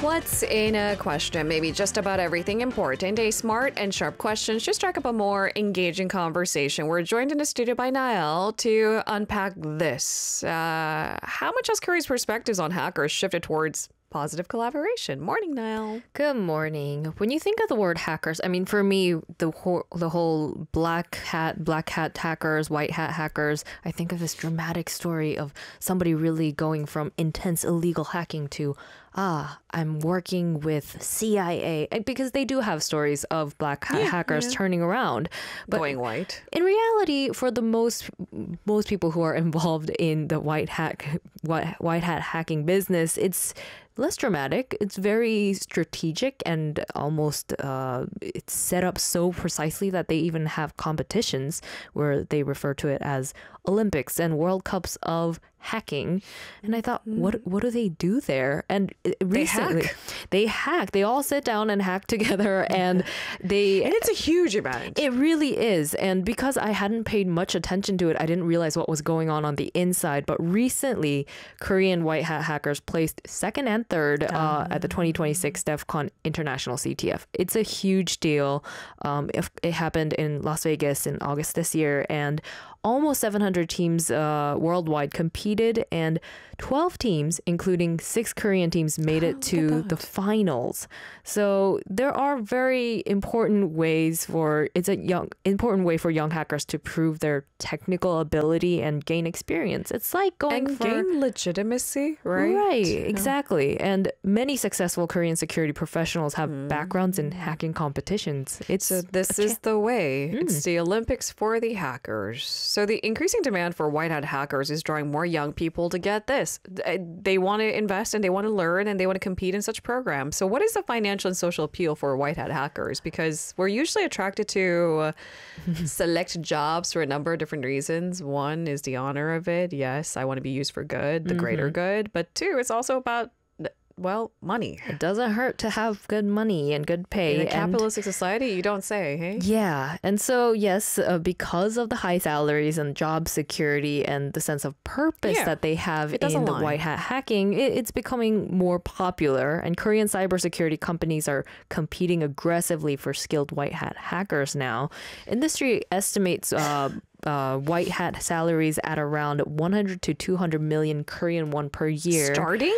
What's in a question? Maybe just about everything important. A smart and sharp questions just strike up a more engaging conversation. We're joined in the studio by Niall to unpack this. How much has Korea's perspectives on hackers shifted towards positive collaboration? Morning, Niall. Good morning. When you think of the word hackers, I mean, for me, the whole black hat hackers, white hat hackers, I think of this dramatic story of somebody really going from intense illegal hacking to, I'm working with CIA, because they do have stories of black hat hackers turning around. But going white. In reality, for the most people who are involved in the white hat hacking business, it's less dramatic. It's very strategic and almost it's set up so precisely that they even have competitions where they refer to it as Olympics and World Cups of hacking. And I thought, what do they do there? And recently, they hack. They all sit down and hack together, and it's a huge event. It really is. And because I hadn't paid much attention to it, I didn't realize what was going on the inside. But recently, Korean white hat hackers placed second and third at the 2026 DEF CON International CTF. It's a huge deal. It happened in Las Vegas in August this year, and almost 700 teams worldwide competed, and 12 teams, including 6 Korean teams, made it to the finals. So there are very important ways important way for young hackers to prove their technical ability and gain experience. It's like gain legitimacy, right? Right, exactly. And many successful Korean security professionals have backgrounds in hacking competitions. This is the way. It's the Olympics for the hackers. So the increasing demand for white hat hackers is drawing more young people to get this. They want to invest and they want to learn and they want to compete in such programs. So what is the financial and social appeal for white hat hackers? Because we're usually attracted to select jobs for a number of different reasons. One is the honor of it. Yes, I want to be used for good, the greater good. But two, it's also about money. It doesn't hurt to have good money and good pay. In a capitalistic society, you don't say, hey? Yeah. And so, yes, because of the high salaries and job security and the sense of purpose that they have in the white hat hacking, it's becoming more popular. And Korean cybersecurity companies are competing aggressively for skilled white hat hackers now. Industry estimates white hat salaries at around 100 to 200 million Korean won per year. Starting?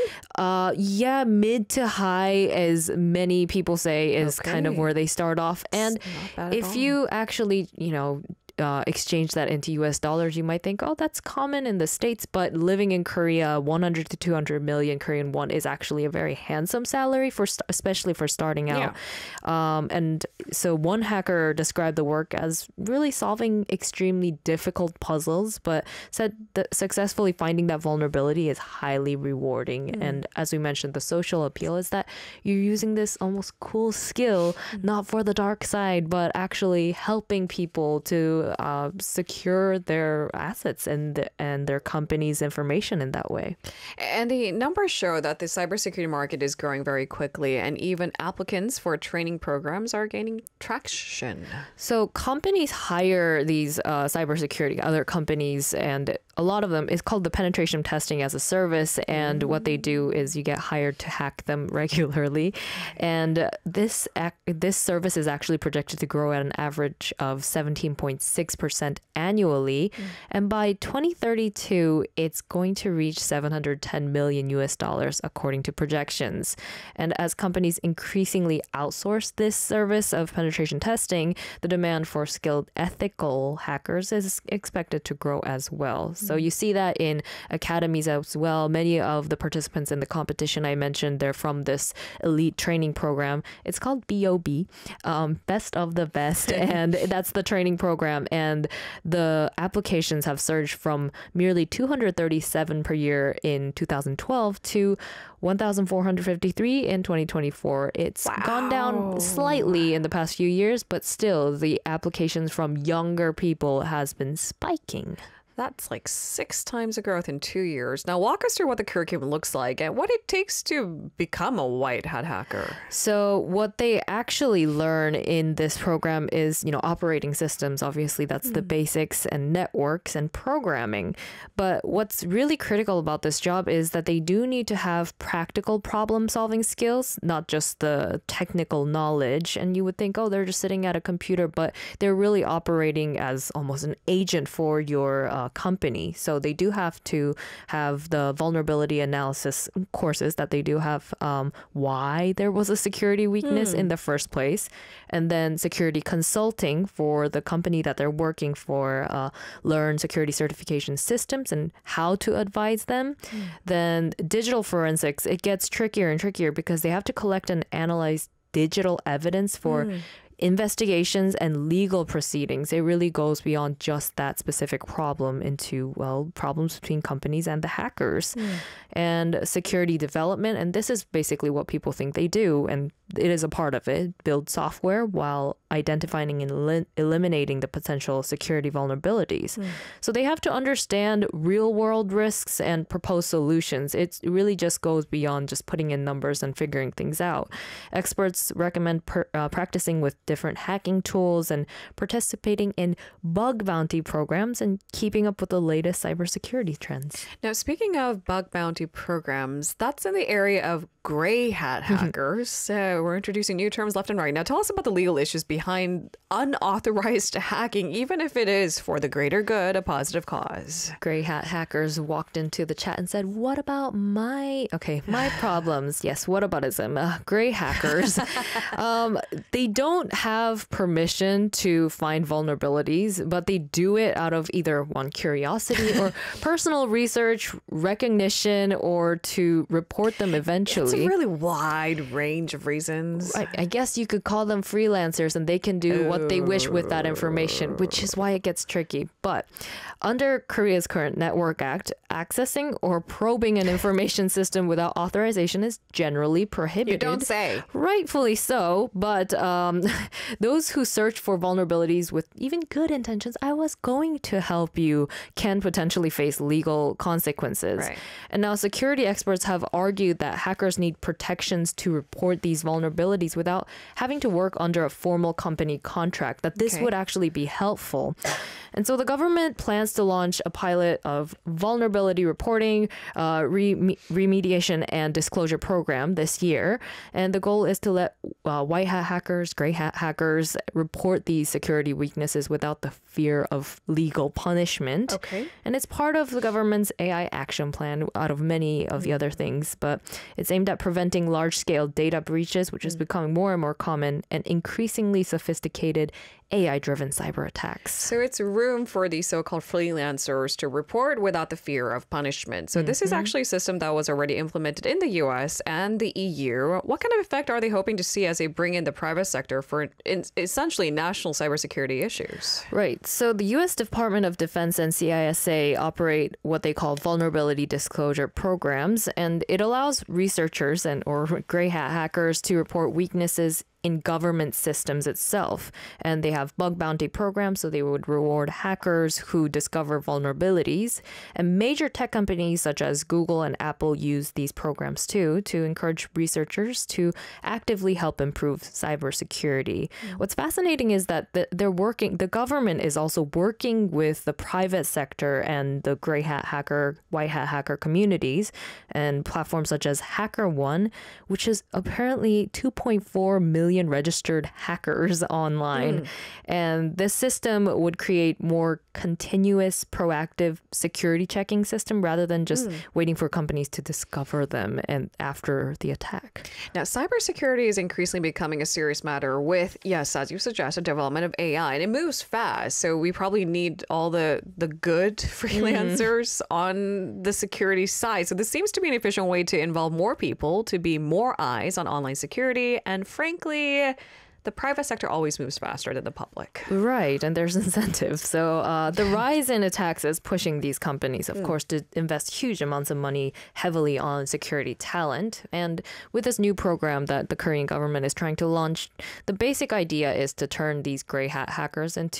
Mid to high, as many people say, is kind of where they start off. And if you actually, exchange that into US dollars, you might think, oh, that's common in the States. But living in Korea, 100 to 200 million Korean won is actually a very handsome salary, especially for starting out. And so one hacker described the work as really solving extremely difficult puzzles, but said that successfully finding that vulnerability is highly rewarding. And as we mentioned, the social appeal is that you're using this almost cool skill, not for the dark side, but actually helping people to secure their assets and their company's information in that way. And the numbers show that the cybersecurity market is growing very quickly, and even applicants for training programs are gaining traction. So companies hire these other companies, and a lot of them is called the penetration testing as a service. And what they do is you get hired to hack them regularly. And this service is actually projected to grow at an average of 17.6% annually. And by 2032, it's going to reach 710 million US dollars, according to projections. And as companies increasingly outsource this service of penetration testing, the demand for skilled ethical hackers is expected to grow as well. So you see that in academies as well. Many of the participants in the competition I mentioned, they're from this elite training program. It's called BOB, Best of the Best. And that's the training program. And the applications have surged from merely 237 per year in 2012 to 1,453 in 2024. It's gone down slightly in the past few years, but still the applications from younger people has been spiking. That's like 6 times the growth in 2 years. Now, walk us through what the curriculum looks like and what it takes to become a white hat hacker. So what they actually learn in this program is, operating systems. Obviously, that's the basics, and networks and programming. But what's really critical about this job is that they do need to have practical problem solving skills, not just the technical knowledge. And you would think, oh, they're just sitting at a computer, but they're really operating as almost an agent for your company. So they do have to have the vulnerability analysis courses that they do have, why there was a security weakness in the first place, and then security consulting for the company that they're working for, learn security certification systems and how to advise them. Then digital forensics, it gets trickier and trickier because they have to collect and analyze digital evidence for investigations and legal proceedings. It really goes beyond just that specific problem into, problems between companies and the hackers. And security development, and this is basically what people think they do, and it is a part of it, build software while identifying and eliminating the potential security vulnerabilities. So they have to understand real world risks and propose solutions. It really just goes beyond just putting in numbers and figuring things out. Experts recommend practicing with different hacking tools and participating in bug bounty programs and keeping up with the latest cybersecurity trends. Now, speaking of bug bounty programs, that's in the area of gray hat hackers. So we're introducing new terms left and right. Now, tell us about the legal issues behind unauthorized hacking, even if it is for the greater good, a positive cause. Gray hat hackers walked into the chat and said, what about my problems? Yes, whataboutism. Gray hackers, they don't have permission to find vulnerabilities, but they do it out of either curiosity or personal research, recognition, or to report them eventually. It's a really wide range of reasons. I guess you could call them freelancers, and they can do what they wish with that information, which is why it gets tricky. But under Korea's current Network Act, accessing or probing an information system without authorization is generally prohibited. You don't say. Rightfully so, but those who search for vulnerabilities with even good intentions, I was going to help you, can potentially face legal consequences. Right. And now security experts have argued that hackers need protections to report these vulnerabilities without having to work under a formal company contract, that this would actually be helpful. And so the government plans to launch a pilot of vulnerability reporting, remediation, and disclosure program this year. And the goal is to let white hat hackers, gray hat hackers report these security weaknesses without the fear of legal punishment. And it's part of the government's AI action plan out of many of the other things, but it's aimed at preventing large-scale data breaches, which is becoming more and more common, and increasingly sophisticated AI-driven cyber attacks. So it's room for these so-called freelancers to report without the fear of punishment. So this is actually a system that was already implemented in the US and the EU. What kind of effect are they hoping to see as they bring in the private sector for essentially national cybersecurity issues? Right. So the US Department of Defense and CISA operate what they call vulnerability disclosure programs, and it allows researchers or gray hat hackers to report weaknesses in government systems itself. And they have bug bounty programs, so they would reward hackers who discover vulnerabilities. And major tech companies such as Google and Apple use these programs too to encourage researchers to actively help improve cybersecurity. What's fascinating is that the government is also working with the private sector and the gray hat hacker, white hat hacker communities, and platforms such as HackerOne, which is apparently 2.4 million registered hackers online. And this system would create more continuous, proactive security checking system rather than just waiting for companies to discover them and after the attack. Now, cybersecurity is increasingly becoming a serious matter with, yes, as you suggested, development of AI, and it moves fast. So we probably need all the good freelancers on the security side. So this seems to be an efficient way to involve more people, to be more eyes on online security, and frankly, the private sector always moves faster than the public. Right, and there's incentives. So the rise in attacks is pushing these companies, of course, to invest huge amounts of money heavily on security talent. And with this new program that the Korean government is trying to launch, the basic idea is to turn these gray hat hackers into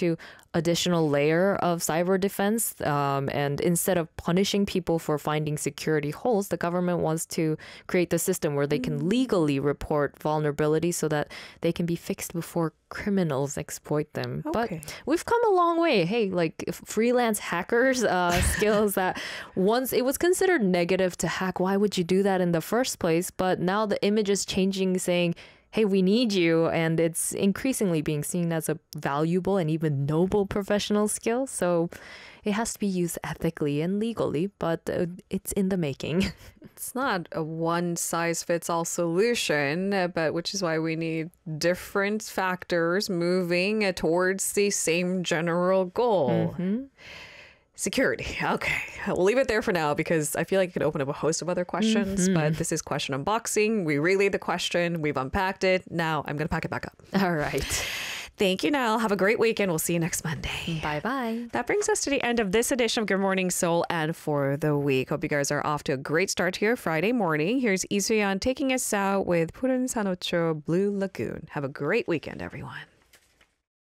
additional layer of cyber defense. And instead of punishing people for finding security holes, the government wants to create the system where they can legally report vulnerabilities so that they can be fixed before criminals exploit them. Okay. But we've come a long way. Hey, like freelance hackers, skills that once it was considered negative to hack. Why would you do that in the first place? But now the image is changing, saying, hey, we need you. And it's increasingly being seen as a valuable and even noble professional skill. So it has to be used ethically and legally, but it's in the making. It's not a one-size-fits-all solution, but which is why we need different factors moving towards the same general goal. Security. Okay. We'll leave it there for now because I feel like it could open up a host of other questions, but this is question unboxing. We relayed the question. We've unpacked it. Now I'm going to pack it back up. All right. Thank you, Nell. Have a great weekend. We'll see you next Monday. Bye-bye. That brings us to the end of this edition of Good Morning Seoul and for the week. Hope you guys are off to a great start here Friday morning. Here's Lee Soo-yeon taking us out with Purun Sanocho Blue Lagoon. Have a great weekend, everyone.